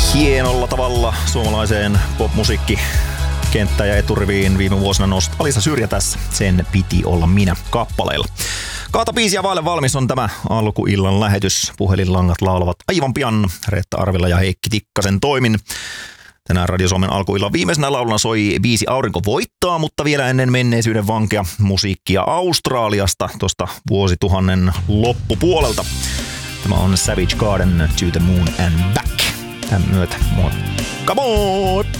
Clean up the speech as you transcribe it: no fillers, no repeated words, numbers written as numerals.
hienolla tavalla suomalaiseen popmusiikkikenttään ja eturiviin viime vuosina noussut Alisa Syrjä tässä. Sen piti olla minä kappaleilla. 2 biisiä vaille valmis on tämä alkuillan lähetys. Puhelinlangat laulavat aivan pian. Reetta Arvila ja Heikki Tikkasen toimin. Tänään Radio Suomen alkuillan viimeisenä lauluna soi biisi Aurinko voittaa, mutta vielä ennen menneisyyden vankea musiikkia Australiasta tuosta vuosituhannen loppupuolelta. Tämä on Savage Garden, To the Moon and Back. Tämän myötä, moi. Come on!